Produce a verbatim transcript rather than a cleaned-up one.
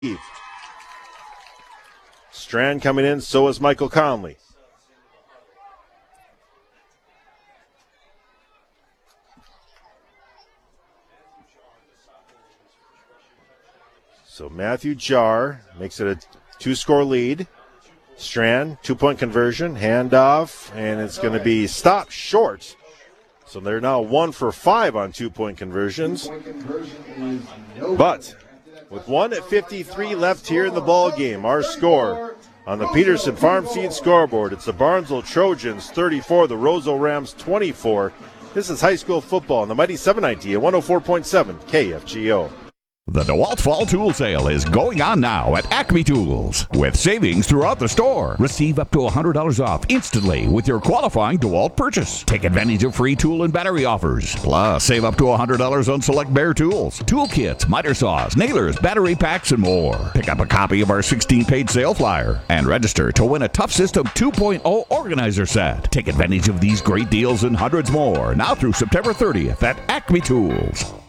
Strand coming in, so is Michael Conley. So Matthew Jar makes it a two-score lead. Strand, two-point conversion, handoff, and it's going to be stopped short. So they're now one for five on two-point conversions. But with one at fifty-three left here in the ball game, our score on the Peterson Farm Feed scoreboard, it's the Barnesville Trojans thirty-four, the Roseau Rams twenty-four. This is high school football on the Mighty seven ninety at one oh four point seven K F G O. The DeWalt Fall Tool Sale is going on now at Acme Tools with savings throughout the store. Receive up to one hundred dollars off instantly with your qualifying DeWalt purchase. Take advantage of free tool and battery offers. Plus, save up to one hundred dollars on select Bear tools, tool kits, miter saws, nailers, battery packs, and more. Pick up a copy of our sixteen-page sale flyer and register to win a Tough System two point oh organizer set. Take advantage of these great deals and hundreds more now through September thirtieth at Acme Tools.